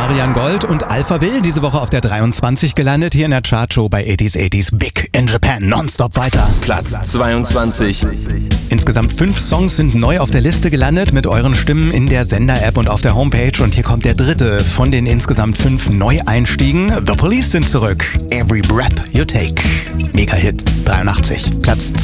Marian Gold und Alpha Will diese Woche auf der 23 gelandet, hier in der Chartshow bei 80s Big in Japan. Nonstop weiter. Platz 22. Insgesamt 5 Songs sind neu auf der Liste gelandet mit euren Stimmen in der Sender-App und auf der Homepage. Und hier kommt der dritte von den insgesamt 5 Neueinstiegen. The Police sind zurück. Every Breath You Take. Mega-Hit. 83. Platz